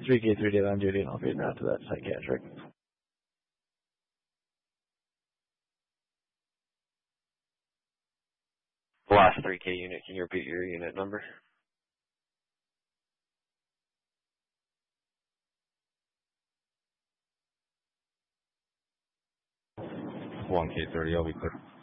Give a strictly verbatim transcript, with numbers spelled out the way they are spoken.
three K three, Dave on duty, and I'll be out to that psychiatric. Last three K unit, can you repeat your unit number? one K thirty, I'll be clear.